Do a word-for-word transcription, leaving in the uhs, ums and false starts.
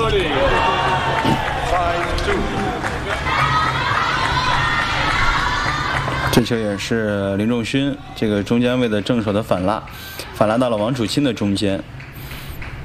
这球也是林仲勋这个中间位的正手的反拉，反拉到了王楚钦的中间。